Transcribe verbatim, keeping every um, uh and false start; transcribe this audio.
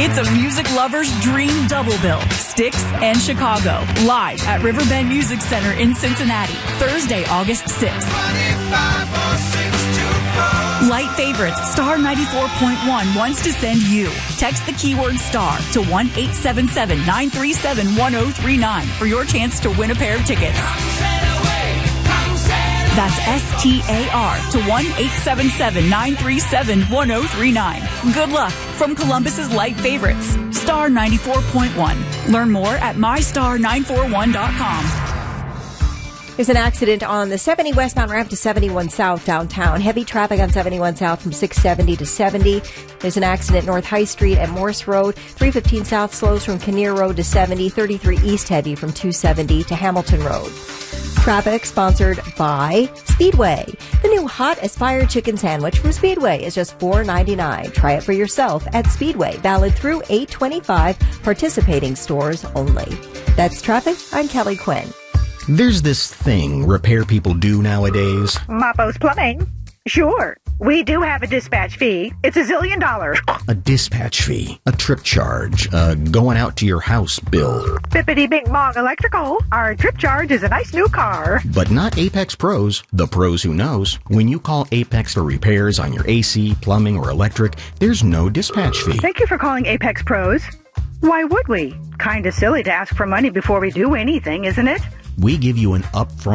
It's a music lover's dream double bill. Styx and Chicago, live at Riverbend Music Center in Cincinnati, Thursday, August sixth. Light Favorites, Star ninety-four point one wants to send you. Text the keyword STAR to one eight seven seven, nine three seven, one zero three nine for your chance to win a pair of tickets. That's S T A R to one eight seven seven, nine three seven, one zero three nine. Good luck from Columbus's Light Favorites, Star ninety-four point one. Learn more at my star nine four one dot com. There's an accident on the seventy westbound ramp to seventy-one south downtown. Heavy traffic on seventy-one south from six seventy to seventy. There's an accident North High Street at Morse Road. three fifteen south slows from Kinnear Road to seventy. thirty-three east heavy from two seventy to Hamilton Road. Traffic sponsored by Speedway. The new hot Aspire chicken sandwich from Speedway is just four ninety-nine. Try it for yourself at Speedway. Valid through eight twenty-five. Participating stores only. That's traffic. I'm Kelly Quinn. There's this thing repair people do nowadays. Mappo's Plumbing. Sure. We do have a dispatch fee. It's a zillion dollars. A dispatch fee, a trip charge, a going out to your house bill. Bippity Bing Bong Electrical. Our trip charge is a nice new car. But not Apex Pros, the pros who knows. When you call Apex for repairs on your A C, plumbing, or electric, there's no dispatch fee. Thank you for calling Apex Pros. Why would we? Kinda silly to ask for money before we do anything, isn't it? We give you an upfront